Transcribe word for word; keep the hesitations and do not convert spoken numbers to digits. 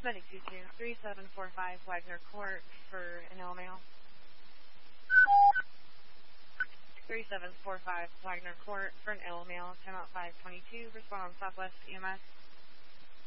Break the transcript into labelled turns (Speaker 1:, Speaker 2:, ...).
Speaker 1: Medic two two, three seven four five Wagner Court for an L male. three seven four five Wagner Court for an L male, ten out five twenty-two, respond on Southwest E M S.